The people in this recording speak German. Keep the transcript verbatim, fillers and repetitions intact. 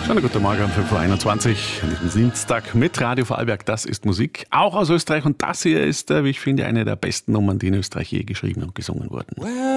Schönen guten Morgen um fünf Uhr einundzwanzig an diesem Dienstag mit Radio Vorarlberg. Das ist Musik, auch aus Österreich. Und das hier ist, wie ich finde, eine der besten Nummern, die in Österreich je geschrieben und gesungen wurden. Well,